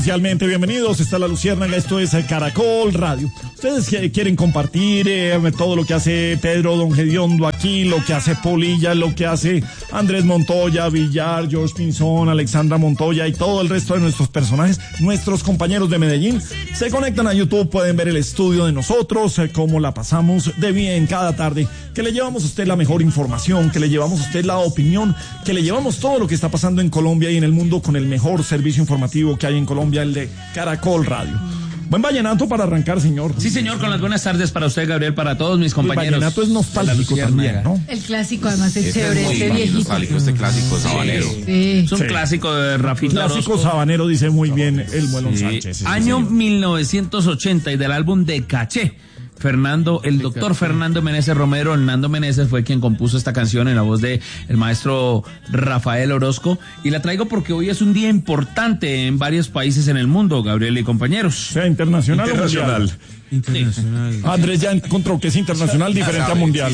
Especialmente bienvenidos, está La Luciérnaga, esto es Caracol Radio. Ustedes quieren compartir todo lo que hace Pedro Don Gediondo aquí, lo que hace Polilla, lo que hace Andrés Montoya, Villar, George Pinzón, Alexandra Montoya y todo el resto de nuestros personajes, nuestros compañeros de Medellín. Se conectan a YouTube, pueden ver el estudio de nosotros, cómo la pasamos de bien cada tarde, que le llevamos a usted la mejor información, que le llevamos a usted la opinión, que le llevamos todo lo que está pasando en Colombia y en el mundo con el mejor servicio informativo que hay en Colombia, el de Caracol Radio. Buen vallenato para arrancar, señor. Sí, señor, con las buenas tardes para usted, Gabriel, para todos mis compañeros. El vallenato es nostálgico también, ¿no? El clásico, además, es chévere, ese viejito. Nostálgico, este clásico sabanero. Sí. Es un clásico de Rafita Clásico Orozco. sabanero, dice muy bien el Muelón Sánchez. Sí, Año 1980 y del álbum de Caché. El doctor Fernando Meneses Romero, Hernando Meneses, fue quien compuso esta canción en la voz de el maestro Rafael Orozco, y la traigo porque hoy es un día importante en varios países en el mundo, Gabriel y compañeros. Sea internacional o mundial. Internacional. Sí. Andrés ya encontró que es internacional diferente a mundial.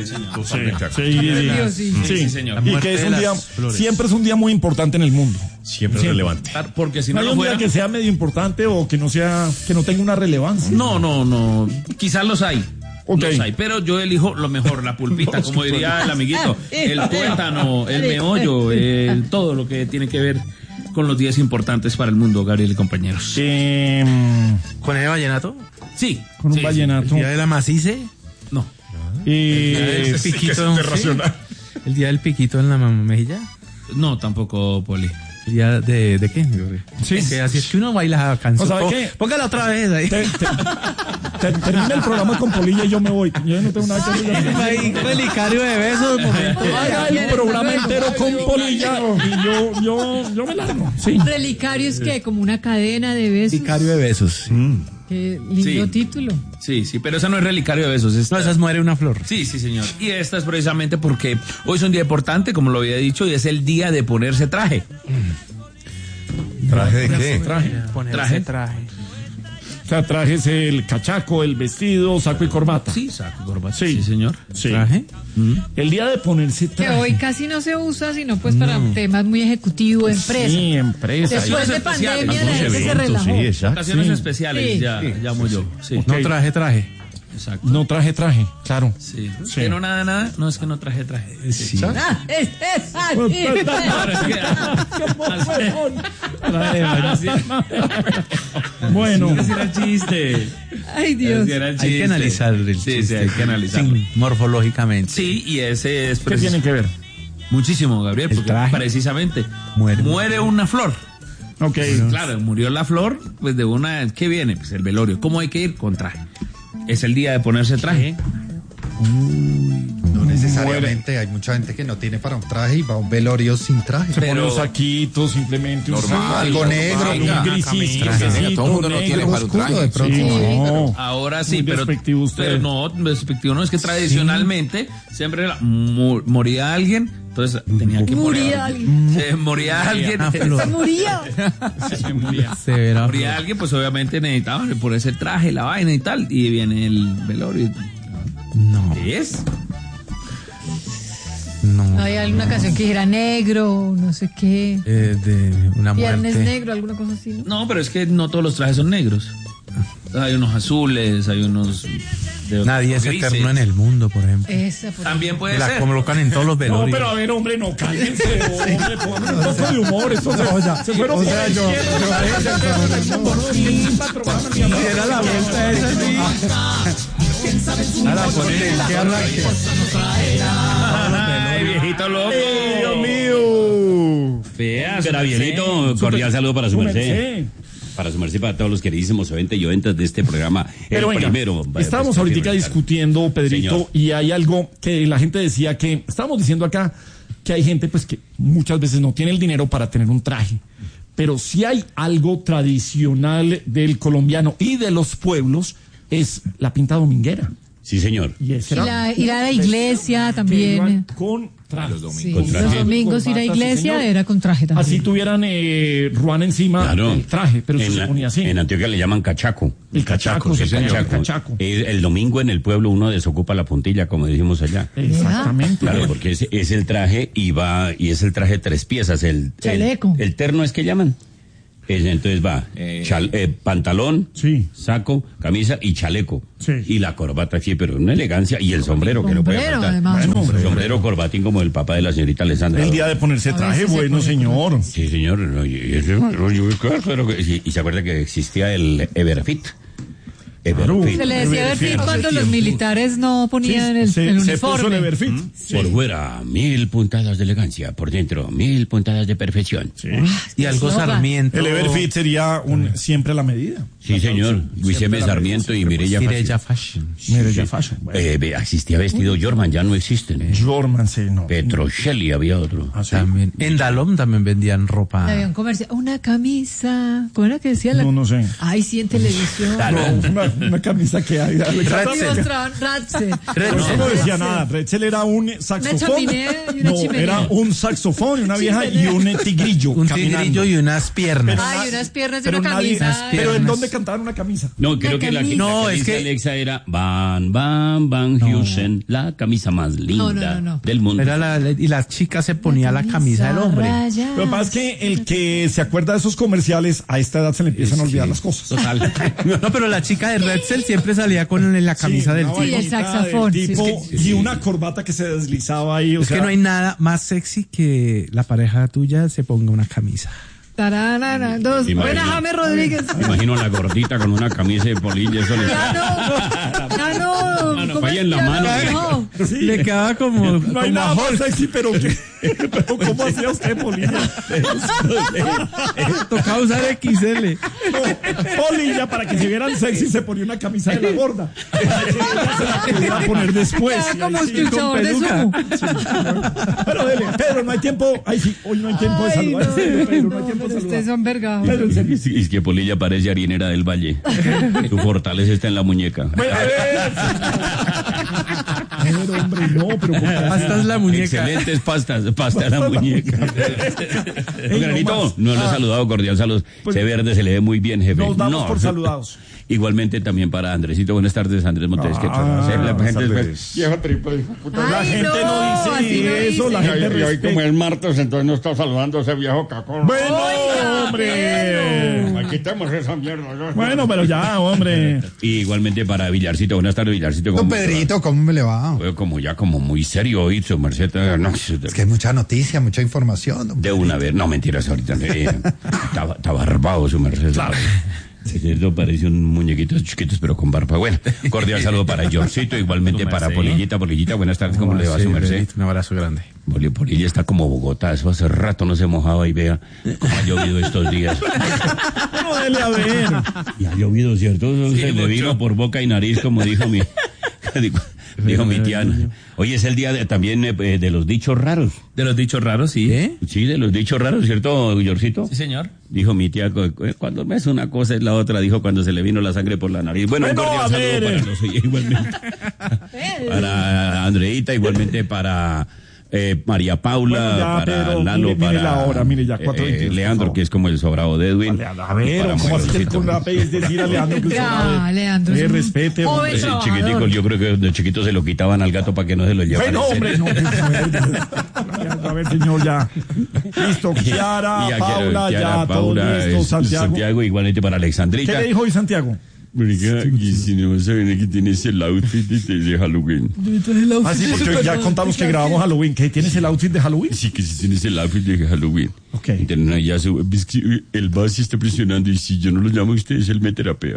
Sí, señor. Y que es un día, siempre es un día muy importante en el mundo. Siempre relevante. Porque si No no hay lo un fuera... día que sea medio importante o que no tenga una relevancia. No. Quizás los hay. Ok. Los hay, pero yo elijo lo mejor, la pulpita, como diría el amiguito, el tuétano, el meollo, todo lo que tiene que ver con los días importantes para el mundo, Gabriel y compañeros. ¿Con el vallenato? Sí. Con un vallenato. ¿El día de la macice? No. ¿El piquito? ¿El día del piquito en la mejilla? No, tampoco, Poli. ¿El día de qué? Sí. Que así es que uno baila canción. ¿O sabe qué? Póngala otra vez ahí. Termina el programa con Polilla y yo me voy. Yo no tengo nada que decir. Ahí, relicario de besos. Haga el programa entero con Polilla y yo me largo. Sí. Relicario es que como una cadena de besos. Relicario de besos. Qué lindo Sí. título. Sí, pero esa no es relicario de besos. No, esa es muere una flor. Sí, señor. Y esta es precisamente porque hoy es un día importante, como lo había dicho, y es el día de ponerse traje. ¿Traje de qué? Traje. O sea, trajes el cachaco, el vestido, saco y corbata. Sí, saco, corbata. Sí. Sí, señor. Sí. Traje. El día de ponerse Que traje. hoy casi no se usa, sino pues para temas muy ejecutivos, empresa. Sí, empresa. Después de especiales, pandemia la gente se relajó. Sí, exacto. Ocasiones Sí. especiales, Sí. ya llamo yo. Sí, Ok. No traje. exacto. No traje, claro. Sí. Sí. Que no nada. No, es que no traje. Sí. Ah, es así. Ahora es Bueno, ese era el chiste. Ay, Dios. Ese era el Hay que chiste. analizar el Sí, chiste. hay que analizarlo. Sí, morfológicamente. Sí, y ese es ¿qué tiene que ver? muchísimo, Gabriel, El porque traje. precisamente Muere una flor. Ok. Claro, murió la flor, pues de una, ¿qué viene? Pues el velorio. ¿Cómo hay que ir? Con traje. Es el día de ponerse traje. No necesariamente, hay mucha gente que no tiene para un traje y va a un velorio sin traje. Se pone Pero- un saquito, simplemente un Normal, algo negro, un grisito, Todo el mundo no tiene para un oscuro traje. de pronto. Sí, no. Ahora sí, Muy pero despectivo usted. pero no, despectivo no, es que tradicionalmente siempre moría alguien, entonces tenía que Moría alguien. moría alguien. Se moría. Severa Moría alguien, pues obviamente necesitaban por ese traje, la vaina y tal, y viene el velorio. No. ¿Es? No. Hay alguna canción que dijera negro, no sé qué. De una Viernes muerte. negro, alguna cosa así, ¿no? No, pero es que no todos los trajes son negros. Hay unos azules, hay unos de Nadie es grises. eterno en el mundo, por ejemplo. Esa, por También puede La ser. colocan en todos los No, velorios. pero a ver, hombre, no, cállense, hombre, pongan un poco de humor, esto se fueron por la izquierda, Era la vuelta esa, sí. Ahora ponen el que arranque. Ay, viejito loco. Dios mío. Fea, Gabrielito, cordial saludo para su merced. Sí. Para su merced, para todos los queridísimos oyentes y oyentas de este programa. Pero el venga, primero. estábamos ahorita discutiendo, Pedrito, Señor. y hay algo que la gente decía que, estábamos diciendo acá que hay gente pues que muchas veces no tiene el dinero para tener un traje, pero si hay algo tradicional del colombiano y de los pueblos, es la pinta dominguera. Sí, señor. Y ese era Ir a la iglesia que también. iban con traje. Sí, Con traje. los domingos ir a Corbata, iglesia sí, señor. era con traje también. Así tuvieran Ruan encima Claro. el traje, pero se ponía así. En Antioquia le llaman cachaco. El cachaco, sí, se ponía señor. el cachaco. El domingo en el pueblo uno desocupa la puntilla, como decimos allá. Exactamente. Claro, porque es el traje y es el traje 3 piezas. El Chaleco. el terno es que llaman. Entonces va pantalón, Sí. saco, camisa y chaleco. Sí. Y la corbata aquí, pero una elegancia. Y el sombrero, que no puede Sombrero, faltar. además. Bueno, Sombrero corbatín como el papá de la señorita Alessandra. El día de ponerse traje, veces se bueno, pone señor. Sí, señor. Y se acuerda que existía el Everfit. Everfit. Se le decía Everfit cuando los militares no ponían el se puso el uniforme. Everfit. Sí. Por fuera, 1000 puntadas de elegancia. Por dentro, 1000 puntadas de perfección. Sí, Y algo Eslogan. Sarmiento. El Everfit sería siempre a la medida. señor. Luis M. Sarmiento y Mireya Mireya Fashion. Fashion. Mire, ya fashion. Bueno. Existía vestido Jorman, ya no existen. Jorman, sí, no. Petrocelli había otro. Ah, sí. También. En Dalom también vendían ropa. Había un comercial, una camisa. ¿Cómo era que decía la? No sé. Ay, sí, en televisión. No, una camisa que hay. Y Ratzel. mostraban Ratzel. Eso no decía nada. Retzel era un saxofón. chimenea y una No, chimenea. era un saxofón, una vieja y un tigrillo. Un caminando. tigrillo y unas piernas. Ay, unas piernas y Pero una camisa. Pero ¿en piernas. dónde cantaban una camisa? No, creo que la camisa. No, que es dice que- Alexa era Van Heusen, la camisa más linda No. del mundo. Y la chica se ponía la camisa del hombre. rayas. Lo que pasa es que el que se acuerda de esos comerciales, a esta edad se le empiezan a olvidar las cosas. Total. No, pero la chica de Retzel siempre salía con la camisa del una tipo. Sí, el vainita saxofón, del sí, tipo, es y una corbata que se deslizaba ahí. O Es sea, que no hay nada más sexy que la pareja tuya se ponga una camisa. Taranana, dos. Imagina- Buena, James Rodríguez. Me imagino a la gordita con una camisa de polilla, eso le Ya no. Mano, ¿Cómo vaya es en la que mano. no? sí, Le quedaba como, no hay como nada a más Hulk. sexy, pero ¿cómo hacía usted, Polilla? Tocaba usar XL. Polilla, para que se vieran sexy, se ponía una camisa de la gorda. Ella se la podía poner después. Queda como Ahí sí, escuchador de peluca. sumo. Pero dele, Pedro, no hay tiempo. Ay, sí, hoy no hay tiempo de Ay, saludar. no, Pedro, no hay no, tiempo de pero ustedes saludar. son vergados. Pedro, en serio. Es que Polilla parece harinera del Valle. Su fortaleza está en la muñeca. Bueno, Pedro, hombre, no, pero ¿por qué hace? Hasta es la muñeca. Excelentes pasta en la muñeca. Granito, no lo he saludado, cordial saludos. Pues- Ese verde se le ve muy bien, jefe. Nos damos No. por saludados. Igualmente también para Andresito. Buenas tardes, Andrés Montes. ¿Qué tal? La gente buenas es- tardes. viejo triple, hijo de puta. La Ay, gente no así dice no eso, dice. la gente Y hoy respeta. como es martes, entonces no está saludando a ese viejo cacón. Bueno, Oiga, hombre. Aquí estamos esa mierda. Bueno, pero ya, hombre. Y igualmente para Villarcito. Buenas tardes, Villarcito. Don ¿cómo Pedrito, ¿cómo me le va? fue? Como ya como muy serio hoy, su merced. No, Es que hay mucha noticia, mucha información. don de una vez. No, mentiras, ahorita. Está barbado su merced. Claro. Es cierto, parece un muñequito chiquitos, pero con barba. Bueno, cordial saludo para Georgito, igualmente para Polillita. Polillita, buenas tardes, ¿cómo le va su merced? Un abrazo grande. Polilla está como Bogotá, eso hace rato no se mojaba y vea cómo ha llovido estos días. No, dele a ver. Y ha llovido, ¿cierto? Eso se le vino por boca y nariz, como dijo mi... dijo mi tía. Hoy es el día también de los dichos raros. De los dichos raros, sí. Sí, de los dichos raros, ¿cierto, Georgito? Sí, señor. Dijo mi tía, cuando me es una cosa es la otra, dijo cuando se le vino la sangre por la nariz. Bueno, un Bueno, cordial a saludo ver. para los igualmente. Para Andreita, igualmente para María Paula, Bueno, ya, para Pedro, Lalo, mire para la hora, mire ya, 4:22, por Leandro, favor. que es como el sobrado de Edwin. A ver, Para ¿cómo así que Manuelcito. con la P es decir a Leandro que Ya, Leandro. es un respete, joven hombre. Ese trabajador. chiquitico, yo creo que de chiquito se lo quitaban al gato para que no se lo llevaran. Bueno, en hombre, serio. no, a ver, señor, ya. Listo, Kiara, Y ya Paula, quiero- ya, Paula, todo listo, Santiago. igualmente para ¿Qué Alexandrita. le dijo hoy Santiago? Marica, y si no saben, aquí tienes el outfit de Halloween. Ah, sí, porque ya contamos que grabamos Halloween. ¿Qué tienes el outfit de Halloween? Sí, que si tienes el outfit de Halloween. Ok. Entonces, no, ya ves que el base está presionando y si yo no lo llamo a ustedes, él me terapea.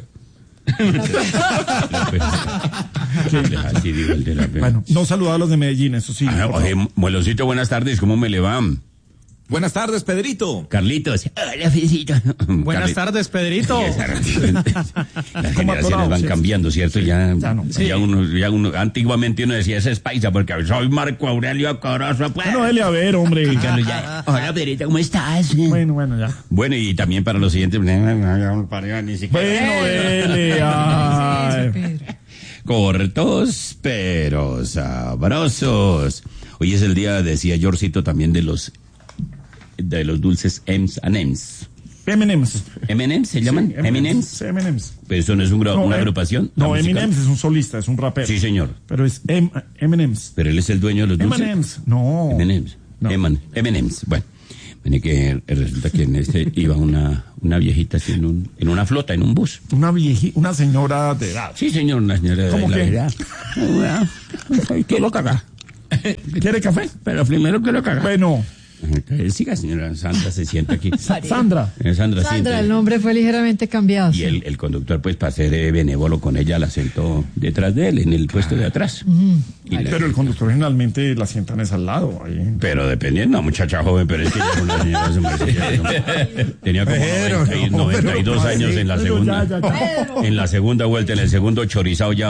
Así digo el terapea. Bueno, no saludaba a los de Medellín, eso sí. Ah, por oye, favor. Muelocito, buenas tardes, ¿cómo me le va? Buenas tardes, Pedrito. Carlitos. Hola, Felicito. Buenas tardes, Pedrito. Las generaciones atorado, van sí. cambiando, ¿cierto? Ya no. ya uno, antiguamente uno decía, ese es paisa, porque soy Marco Aurelio Corozo, pues. Bueno, dele a ver, hombre. Carlos, ya. Hola, Pedrito, ¿cómo estás? Bueno, ya. Bueno, y también para los siguientes, ni siquiera. Bueno, dele. Ay. Pedro. Cortos, pero sabrosos. Hoy es el día, decía Georgito, también de los dulces M&M's. M&M's. ¿M&M's se llaman? Sí, ¿M&M's? M&M's. Pero eso no es una agrupación. No, la musical. Eminem's es un solista, es un rapero. Sí, señor. Pero es M&M's. Pero él es el dueño de los dulces. M&M's. No. M&M's. No. M&M's. Bueno. Bueno, que resulta que en este iba una viejita así en una flota, en un bus. Una señora de edad. Sí, señor, una señora de ¿Cómo la qué? edad. Quiero cagar. ¿Quiere café? Pero primero quiero cagar. Bueno, Siga, señora Sandra, se sienta aquí. Sandra. Sandra, Sandra, el nombre fue ligeramente cambiado. Y el conductor, pues, para ser benévolo con ella, la sentó detrás de él, en el puesto de atrás. Pero el conductor generalmente la sientan es al lado. Ahí. Pero dependiendo, muchacha joven, pero es que ya era una señora, su merced, tenía como Pero, 92 pero, años en la Pero segunda. ya. En la segunda vuelta, en el segundo chorizado ya